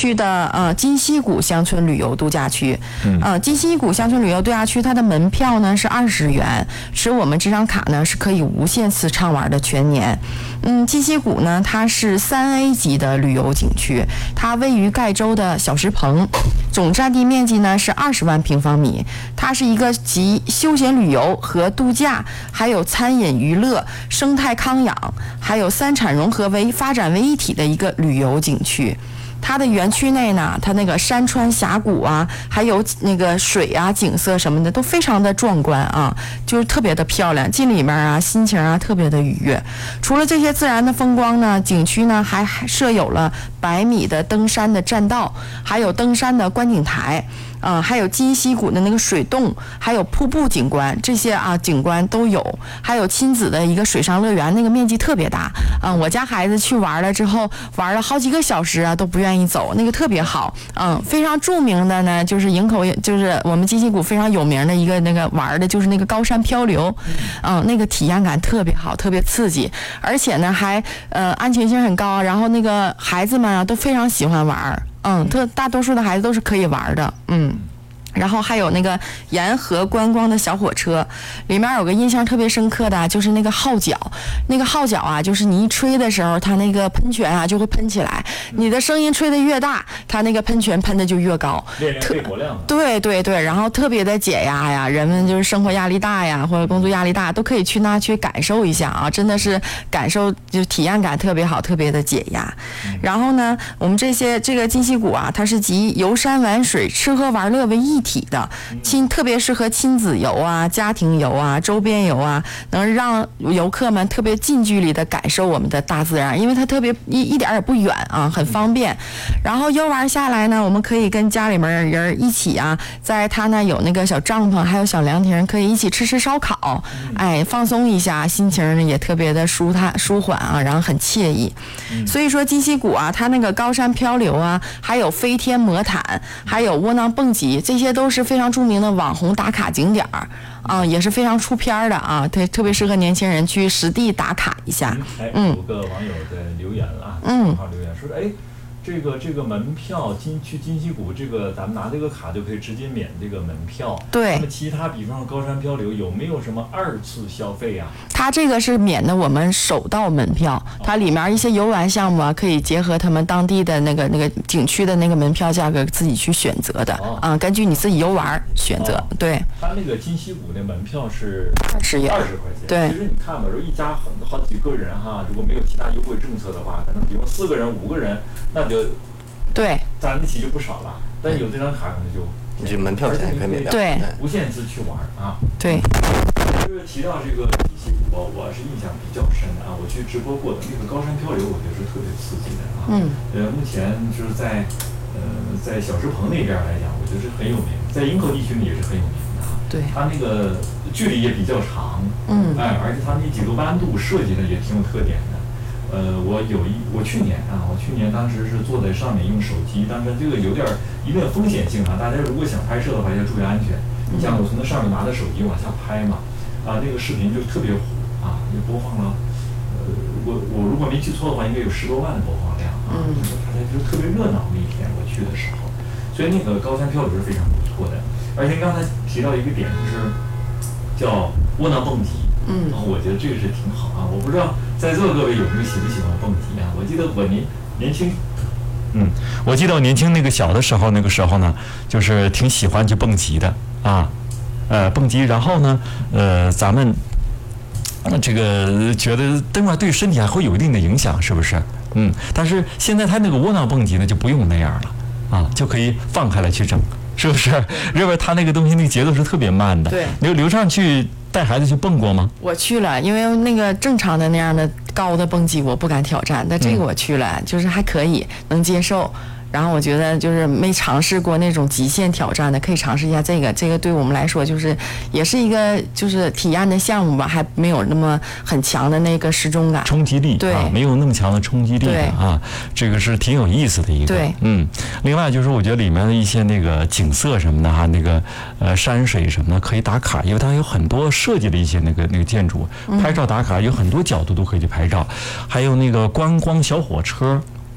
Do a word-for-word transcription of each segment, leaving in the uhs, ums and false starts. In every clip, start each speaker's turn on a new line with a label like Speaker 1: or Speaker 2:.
Speaker 1: 区的呃金溪谷乡村旅游度假区。嗯，呃，金溪谷乡村旅游度假区它的门票呢是二十元，持我们这张卡呢是可以无限次畅玩的全年。嗯，金溪谷呢它是三 A 级的旅游景区，它位于盖州的小石棚，总占地面积呢是二十万平方米。它是一个集休闲旅游和度假，还有餐饮娱乐、生态康养，还有三产融合为发展为一体的一个旅游景区。它的园区内呢，它那个山川峡谷啊，还有那个水啊、景色什么的都非常的壮观啊，就是特别的漂亮。进里面啊，心情啊特别的愉悦。除了这些自然的风光呢，景区呢还设有了百米的登山的栈道，还有登山的观景台。啊、呃，还有金溪谷的那个水洞，还有瀑布景观，这些啊景观都有。还有亲子的一个水上乐园，那个面积特别大啊、呃。我家孩子去玩了之后，玩了好几个小时啊，都不愿意走，那个特别好。嗯，非常著名的呢，就是营口，就是我们金溪谷非常有名的一个那个玩的，就是那个高山漂流。嗯，那个体验感特别好，特别刺激，而且呢还呃安全性很高，然后那个孩子们啊都非常喜欢玩。嗯，特大多数的孩子都是可以玩的，嗯。然后还有那个沿河观光的小火车，里面有个印象特别深刻的，就是那个号角。那个号角啊，就是你一吹的时候，它那个喷泉啊就会喷起来。你的声音吹得越大，它那个喷泉喷的就越高。
Speaker 2: 练练肺活量。
Speaker 1: 对对对，然后特别的解压呀，人们就是生活压力大呀，或者工作压力大，都可以去那去感受一下啊，真的是感受就体验感特别好，特别的解压。然后呢，我们这些这个金溪谷啊，它是集游山玩水、吃喝玩乐为一体的，亲特别适合亲子游啊、家庭游啊、周边游啊，能让游客们特别近距离的感受我们的大自然，因为它特别一一点也不远啊，很方便。然后游玩下来呢，我们可以跟家里面人一起啊，在它那有那个小帐篷，还有小凉亭，可以一起吃吃烧烤，哎，放松一下，心情也特别的舒坦舒缓啊，然后很惬意。所以说金溪谷啊，它那个高山漂流啊，还有飞天魔毯，还有窝囊蹦极，这些都是非常著名的网红打卡景点儿啊，也是非常出片的啊，特特别适合年轻人去实地打卡一下。
Speaker 2: 嗯，有个网友的留言啊，嗯，留言说，哎。这个这个门票金去金溪谷，这个咱们拿这个卡就可以直接免这个门票。
Speaker 1: 对。
Speaker 2: 那么其他，比方说高山漂流，有没有什么二次消费啊？
Speaker 1: 它这个是免的我们首到门票，它里面一些游玩项目啊，可以结合他们当地的那个那个景区的那个门票价格自己去选择的、哦、啊，根据你自己游玩选择。哦、对。
Speaker 2: 它那个金溪谷的门票是
Speaker 1: 二十元，
Speaker 2: 二十块钱。
Speaker 1: 对。
Speaker 2: 其实你看吧，如果一家很好几个人哈，如果没有其他优惠政策的话，可能比如四个人、五个人，那就。
Speaker 1: 对，
Speaker 2: 攒得起就不少了，但有这张卡可能就
Speaker 3: 你这门票钱可以免掉，
Speaker 1: 对，
Speaker 2: 无限次去玩啊。
Speaker 1: 对，
Speaker 2: 就是提到这个金溪谷，我是印象比较深的啊，我去直播过的那个高山漂流，我觉得是特别刺激的啊。嗯。呃，目前就是在呃在小石棚那边来讲，我觉得是很有名，在营口地区呢也是很有名的啊。
Speaker 1: 对。
Speaker 2: 它那个距离也比较长，
Speaker 1: 嗯，
Speaker 2: 哎，而且它那几个弯度设计的也挺有特点的。呃，我有一我去年啊，我去年当时是坐在上面用手机，当时这个有点一定的风险性啊，大家如果想拍摄的话要注意安全。你像我从那上面拿着手机往下拍嘛，啊，那个视频就特别火啊，也播放了，呃，我我如果没记错的话，应该有十多万的播放量啊，嗯，大家就是特别热闹那一天我去的时候，所以那个高山漂流是非常不错的，而且刚才提到一个点就是叫窝囊蹦极。嗯，我觉得这个是挺好啊。我不知道在座各位有没有喜不喜欢蹦极啊？我记得我年年轻，嗯，我记得我年轻那个小的时候，那个时候呢，就是挺喜欢去蹦极的啊，呃，蹦极。然后呢，呃，咱们这个觉得另外对身体还会有一定的影响，是不是？嗯，但是现在他那个窝囊蹦极呢，就不用那样了啊，就可以放开了去整，是不是？认为他那个东西那个节奏是特别慢的。
Speaker 1: 对，
Speaker 2: 刘刘畅去。带孩子去蹦过吗？
Speaker 1: 我去了，因为那个正常的那样的高的蹦极我不敢挑战，但这个我去了，嗯、就是还可以能接受。然后我觉得就是没尝试过那种极限挑战的，可以尝试一下这个。这个对我们来说就是也是一个就是体验的项目吧，还没有那么很强的那个失重感、
Speaker 2: 冲击力，
Speaker 1: 对、
Speaker 2: 啊，没有那么强的冲击力的啊。这个是挺有意思的一个，
Speaker 1: 对，
Speaker 2: 嗯。另外就是我觉得里面的一些那个景色什么的哈，那个呃山水什么的可以打卡，因为它有很多设计的一些那个那个建筑，拍照打卡有很多角度都可以去拍照，还有那个观光小火车。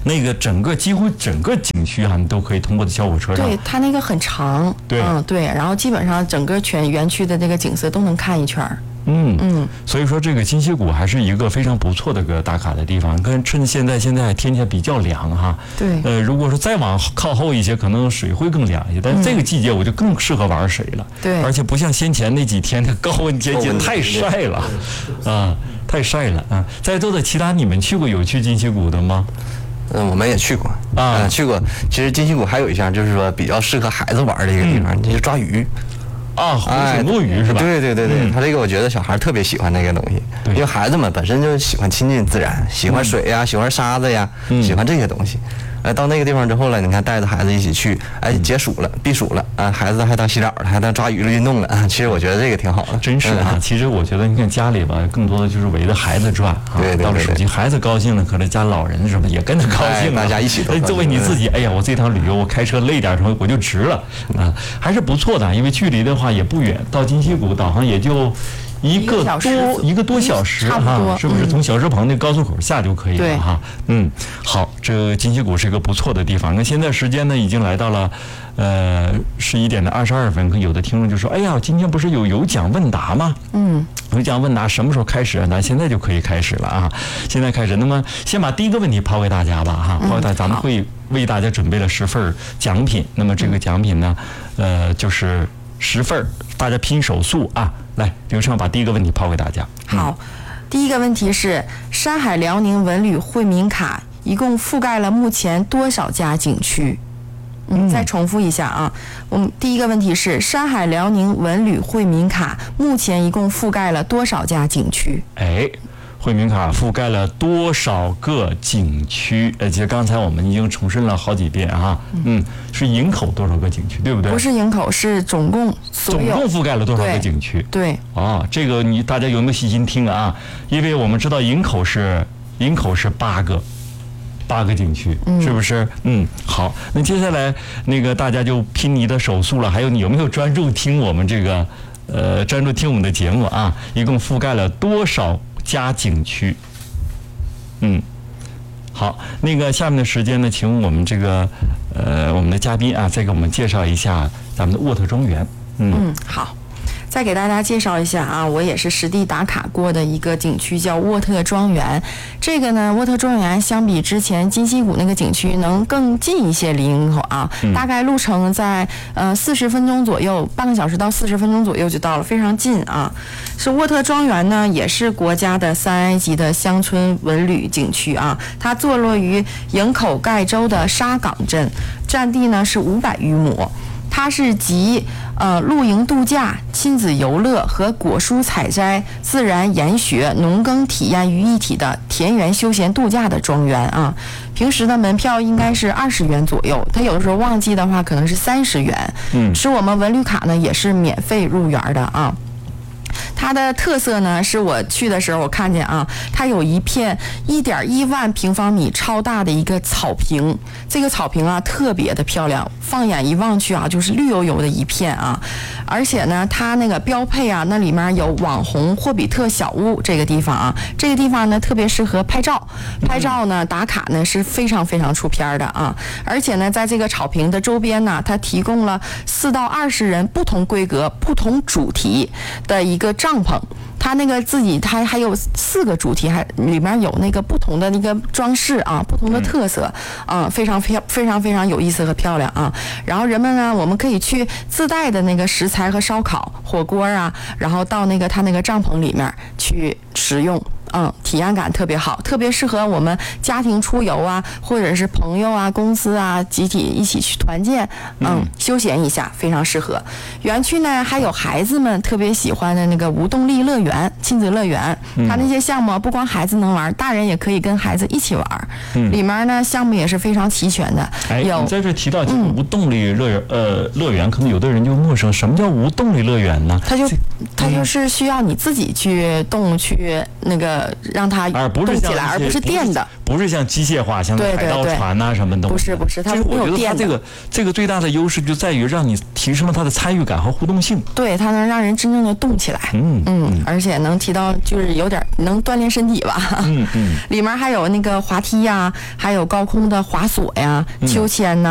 Speaker 3: 那个整个几乎整个景区啊，你都可以通过的小火车上。
Speaker 1: 对，它那个很长，
Speaker 3: 对，
Speaker 1: 嗯对，然后基本上整个全园区的那个景色都能看一圈。
Speaker 3: 嗯嗯，所以说这个金溪谷还是一个非常不错的个打卡的地方。跟趁现在现在天气比较凉哈，
Speaker 1: 对，
Speaker 3: 呃，如果说再往靠后一些，可能水会更凉一些。但是这个季节我就更适合玩水了，
Speaker 1: 对，
Speaker 3: 而且不像先前那几天的高温天气太晒了，啊，太晒了啊。在座的其他你们去过有去金溪谷的吗？
Speaker 4: 嗯，我们也去过啊、呃，去过。其实金溪谷还有一项就是说比较适合孩子玩的一个地方，嗯、就是抓鱼。
Speaker 3: 啊，湖水摸鱼是吧？
Speaker 4: 对对对对，他、嗯、这个我觉得小孩特别喜欢这个东西，因为孩子们本身就喜欢亲近自然，喜欢水呀、嗯，喜欢沙子呀，嗯、喜欢这些东西。哎，到那个地方之后了，你看带着孩子一起去，哎，解暑了，避暑了啊，孩子还当洗澡了，还当抓鱼的运动了啊。其实我觉得这个挺好的，
Speaker 3: 真是啊。嗯、其实我觉得你看家里吧，更多的就是围着孩子转啊。
Speaker 4: 对对对。
Speaker 3: 到了暑期，孩子高兴了，可能家老人什么也跟着高兴、
Speaker 4: 哎，大家一起都。
Speaker 3: 作为你自己，哎呀，我这趟旅游我开车累点什么，我就值了啊，还是不错的。因为距离的话也不远，到金溪谷导航也就。一个多一个多小时哈，是不是从小石棚那高速口下就可以了哈？嗯，好，这金溪谷是一个不错的地方。那现在时间呢，已经来到了呃十一点的二十二分。有的听众就说：“哎呀，今天不是有有奖问答吗？”嗯，有奖问答什么时候开始？咱现在就可以开始了啊！现在开始。那么先把第一个问题抛给大家吧哈，抛给大家，咱们会为大家准备了十份奖品。那么这个奖品呢，呃，就是十份，大家拼手速啊！来，刘畅把第一个问题抛给大家。
Speaker 1: 好，嗯、第一个问题是：山海辽宁文旅惠民卡一共覆盖了目前多少家景区？嗯，再重复一下啊。我们第一个问题是：山海辽宁文旅惠民卡目前一共覆盖了多少家景区？
Speaker 3: 哎。惠民卡覆盖了多少个景区？而且刚才我们已经重申了好几遍啊，嗯，是营口多少个景区，对不对？
Speaker 1: 不是营口，是总共所有。
Speaker 3: 总共覆盖了多少个景区？
Speaker 1: 对。
Speaker 3: 哦，这个你大家有没有细心听啊？因为我们知道营口是营口是八个，八个景区，是不是？嗯，好，那接下来那个大家就拼你的手速了。还有你有没有专注听我们这个呃专注听我们的节目啊？一共覆盖了多少家景区？嗯，好，那个下面的时间呢，请我们这个呃我们的嘉宾啊，再给我们介绍一下咱们的沃特庄园。
Speaker 1: 嗯嗯，好。再给大家介绍一下啊，我也是实地打卡过的一个景区，叫沃特庄园。这个呢，沃特庄园相比之前金溪谷那个景区能更近一些，离营口啊，嗯、大概路程在呃四十分钟左右，半个小时到四十分钟左右就到了，非常近啊。是沃特庄园呢，也是国家的三 A 级的乡村文旅景区啊，它坐落于营口盖州的沙岗镇，占地呢是五百余亩。它是集呃露营度假、亲子游乐和果蔬采摘、自然研学、农耕体验于一体的田园休闲度假的庄园啊。平时的门票应该是二十元左右，它有的时候旺季的话可能是三十元。嗯，是我们文旅卡呢也是免费入园的啊。它的特色呢，是我去的时候我看见啊，它有一片一点一万平方米超大的一个草坪，这个草坪啊特别的漂亮，放眼一望去啊就是绿油油的一片啊，而且呢它那个标配啊，那里面有网红霍比特小屋这个地方啊，这个地方呢特别适合拍照，拍照呢打卡呢是非常非常出片的啊，而且呢在这个草坪的周边呢，它提供了四到二十人不同规格、不同主题的一个帐篷，它那个自己它还有四个主题，还里面有那个不同的那个装饰啊，不同的特色啊，非常非常非常非常有意思和漂亮啊。然后人们呢，我们可以去自带的那个食材和烧烤、火锅啊，然后到那个它那个帐篷里面去食用。嗯，体验感特别好，特别适合我们家庭出游啊，或者是朋友啊、公司啊集体一起去团建，嗯，嗯休闲一下，非常适合。园区呢还有孩子们特别喜欢的那个无动力乐园、亲子乐园，嗯、它那些项目不光孩子能玩，大人也可以跟孩子一起玩。嗯，里面呢项目也是非常齐全的。
Speaker 3: 哎，有你在这提到这个无动力乐园，嗯、呃，乐园可能有的人就陌生，什么叫无动力乐园呢？
Speaker 1: 它就它就是需要你自己去动去那个。 个让它动起来，而不是电的，
Speaker 3: 不是像机械化，像海盗船呐、啊、什么的。
Speaker 1: 不是不是，它是没有电的。
Speaker 3: 这个这个最大的优势就在于让你提升了它的参与感和互动性。
Speaker 1: 对，它能让人真正的动起来。嗯嗯，而且能提到就是有点能锻炼身体吧。嗯嗯，里面还有那个滑梯呀、啊，还有高空的滑索呀、秋千呐、啊。